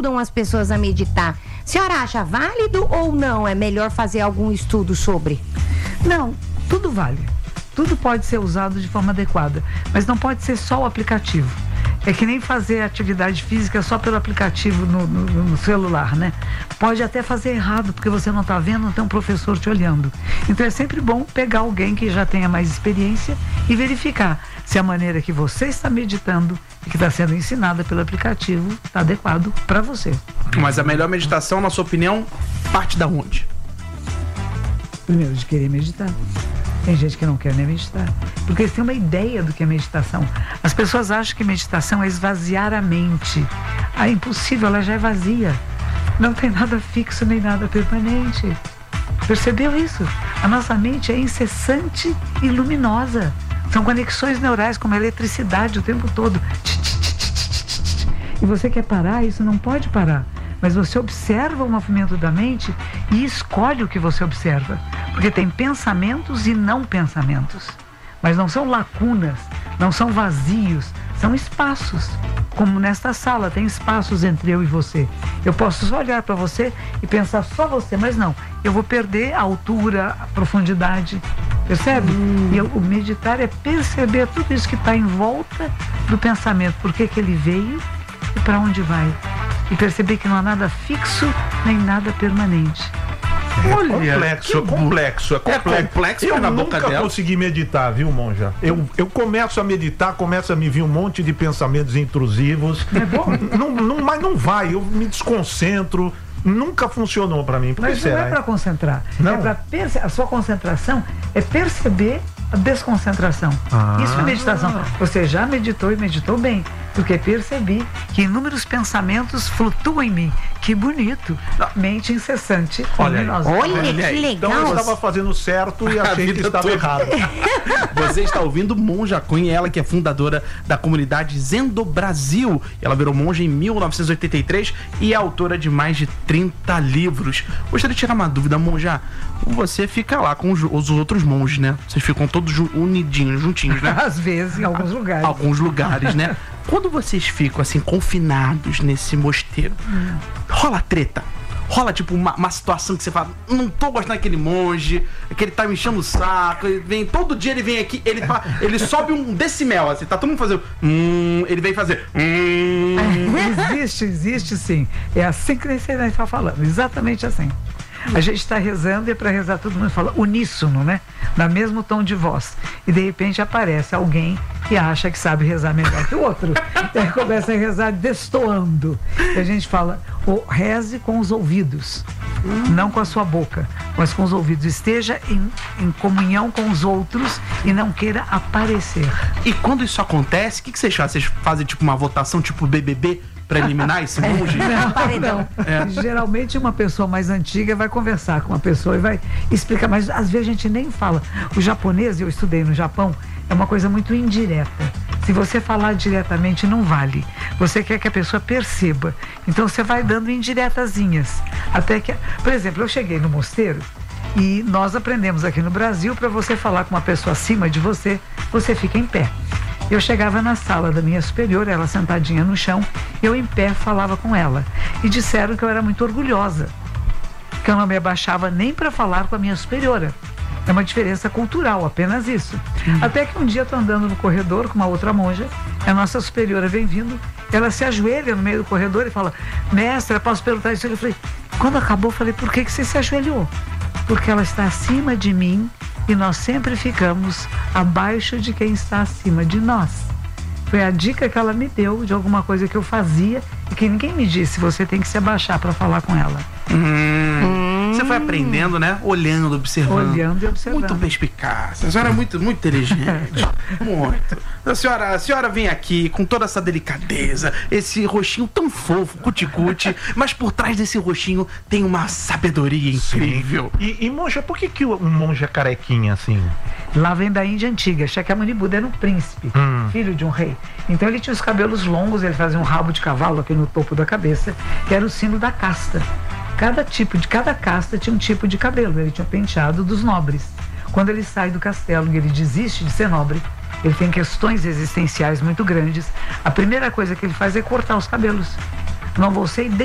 ajudam as pessoas a meditar. A senhora acha válido ou não? É melhor fazer algum estudo sobre? Não, tudo vale. Tudo pode ser usado de forma adequada, mas não pode ser só o aplicativo. É que nem fazer atividade física só pelo aplicativo no celular, né? Pode até fazer errado, porque você não está vendo, não tem um professor te olhando. Então é sempre bom pegar alguém que já tenha mais experiência e verificar se a maneira que você está meditando e que está sendo ensinada pelo aplicativo está adequado para você. Mas a melhor meditação, na sua opinião, parte da onde? Primeiro, de querer meditar. Tem gente que não quer nem meditar, porque eles têm uma ideia do que é meditação. As pessoas acham que meditação é esvaziar a mente. É impossível, ela já é vazia. Não tem nada fixo nem nada permanente. Percebeu isso? A nossa mente é incessante e luminosa. São conexões neurais como a eletricidade o tempo todo. E você quer parar, isso não pode parar. Mas você observa o movimento da mente e escolhe o que você observa. Porque tem pensamentos e não pensamentos. Mas não são lacunas, não são vazios, são espaços. Como nesta sala, tem espaços entre eu e você. Eu posso só olhar para você e pensar só você, mas não. Eu vou perder a altura, a profundidade. Percebe? E o meditar é perceber tudo isso que está em volta do pensamento. Por que ele veio e para onde vai. E perceber que não há nada fixo nem nada permanente. Olha, complexo. É complexo. Eu na boca nunca dela. consegui meditar, viu, Monja? Eu começo a meditar, começa a me vir um monte de pensamentos intrusivos. É bom? Mas não vai, eu me desconcentro. Nunca funcionou pra mim. Por que Mas será? não é para concentrar. Não? É para a sua concentração é perceber a desconcentração. Isso é meditação. Você já meditou e meditou bem, porque percebi que inúmeros pensamentos flutuam em mim. Que bonito. Mente incessante. Olha aí. luminosa. Olha que legal. Então eu estava fazendo certo e achei que estava errado. Você está ouvindo Monja Cunha, ela que é fundadora da comunidade Zendo Brasil. Ela virou monja em 1983 e é autora de mais de 30 livros. Gostaria de tirar uma dúvida, Monja. Você fica lá com os outros monges, né? Vocês ficam todos unidinhos, juntinhos, né? Às vezes, em alguns lugares. Alguns lugares, né? Quando vocês ficam assim, confinados nesse mosteiro, rola treta? Rola tipo uma situação que você fala, não tô gostando daquele monge, que ele tá me enchendo o saco, ele vem, todo dia ele vem aqui, ele sobe um decimel, assim, tá todo mundo fazendo ele vem fazer Existe sim. É assim que você está falando, exatamente assim. A gente está rezando e é para rezar todo mundo fala uníssono, né? Na mesmo tom de voz. E de repente aparece alguém que acha que sabe rezar melhor que o outro. Então ele começa a rezar destoando. E a gente fala, reze com os ouvidos, não com a sua boca, mas com os ouvidos. Esteja em comunhão com os outros e não queira aparecer. E quando isso acontece, o que vocês fazem? Vocês fazem tipo uma votação tipo BBB? Pra eliminar esse monge? Não. Geralmente uma pessoa mais antiga vai conversar com uma pessoa e vai explicar, mas às vezes a gente nem fala. O japonês, eu estudei no Japão, é uma coisa muito indireta. Se você falar diretamente, não vale. Você quer que a pessoa perceba. Então você vai dando indiretazinhas. Até que, por exemplo, eu cheguei no mosteiro e nós aprendemos aqui no Brasil, para você falar com uma pessoa acima de você, você fica em pé. Eu chegava na sala da minha superior, ela sentadinha no chão, eu em pé falava com ela. E disseram que eu era muito orgulhosa, que eu não me abaixava nem para falar com a minha superiora. É uma diferença cultural, apenas isso. Até que um dia eu estou andando no corredor com uma outra monja, a nossa superiora vem vindo, ela se ajoelha no meio do corredor e fala, mestra, posso perguntar isso? Eu falei, quando acabou, eu falei, por que você se ajoelhou? Porque ela está acima de mim e nós sempre ficamos abaixo de quem está acima de nós. Foi a dica que ela me deu de alguma coisa que eu fazia e que ninguém me disse, você tem que se abaixar para falar com ela. Você foi aprendendo, né? Olhando, observando. Olhando e observando. Muito perspicaz. A senhora é muito inteligente. Muito. A senhora vem aqui com toda essa delicadeza, esse rostinho tão fofo, cuticute, mas por trás desse rostinho tem uma sabedoria incrível. E monja, por que um monge é carequinha assim? Lá vem da Índia antiga. Shakyamuni Buda era um príncipe, filho de um rei. Então ele tinha os cabelos longos, ele fazia um rabo de cavalo aqui no topo da cabeça, que era o símbolo da casta. Cada casta tinha um tipo de cabelo. Ele tinha o penteado dos nobres. Quando ele sai do castelo e ele desiste de ser nobre, ele tem questões existenciais muito grandes. A primeira coisa que ele faz é cortar os cabelos. Não vou ser